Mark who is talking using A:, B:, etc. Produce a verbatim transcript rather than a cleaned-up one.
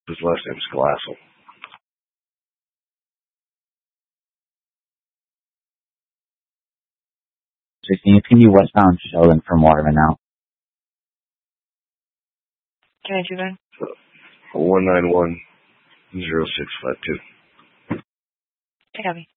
A: His last name's Glassel.
B: sixteen, it's going to be westbound Sheldon from Waterman now.
C: Can I do that?
A: one nine one zero six five two.
C: I got me.